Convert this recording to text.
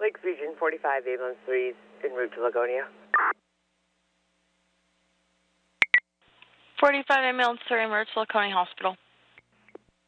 Lakes Region 45, ambulance 3 is en route to Lagonia. 45 ambulance 3 en route to Laconia Hospital.